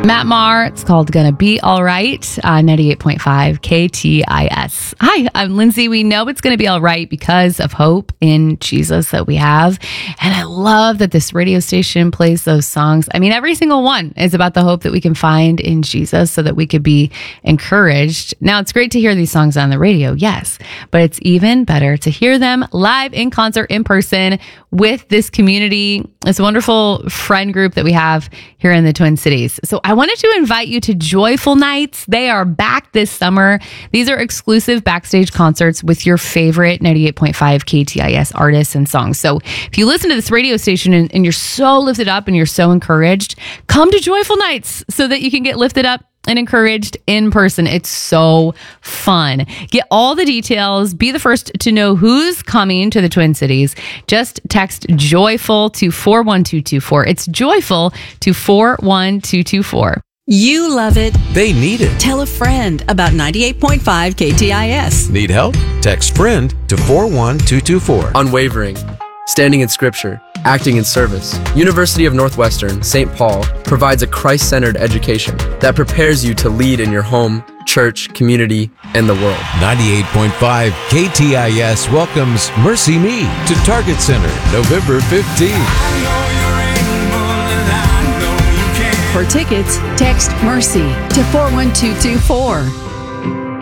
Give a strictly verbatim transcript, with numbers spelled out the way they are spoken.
Matt Maher, it's called Gonna Be All Right, uh, ninety-eight point five K T I S. Hi, I'm Lindsay. We know it's gonna be all right because of hope in Jesus that we have. And I love that this radio station plays those songs. I mean, every single one is about the hope that we can find in Jesus so that we could be encouraged. Now, it's great to hear these songs on the radio, yes, but it's even better to hear them live in concert in person with this community, this wonderful friend group that we have here in the Twin Cities. So I wanted to invite you to Joyful Nights. They are back this summer. These are exclusive backstage concerts with your favorite ninety-eight point five K T I S artists and songs. So if you listen to this radio station and, and you're so lifted up and you're so encouraged, come to Joyful Nights so that you can get lifted up and encouraged in person. It's so fun. Get all the details. Be the first to know who's coming to the Twin Cities. Just text JOYFUL to four one two two four. It's JOYFUL to four one two two four. You love it. They need it. Tell a friend about ninety-eight point five K T I S. Need help? Text FRIEND to four one two two four. Unwavering, standing in Scripture, acting in service. University of Northwestern, Saint Paul provides a Christ-centered education that prepares you to lead in your home, church, community, and the world. ninety-eight point five K T I S welcomes Mercy Me to Target Center November fifteenth. For tickets, text MERCY to four one two two four.